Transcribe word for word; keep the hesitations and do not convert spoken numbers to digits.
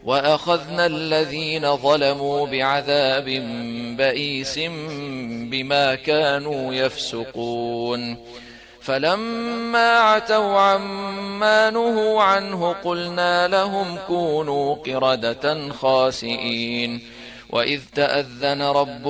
وأخذنا الذين ظلموا بعذاب بئيس بما كانوا يفسقون فلما عتوا عما نهوا عنه قلنا لهم كونوا قردة خاسئين وإذ تأذن ربكم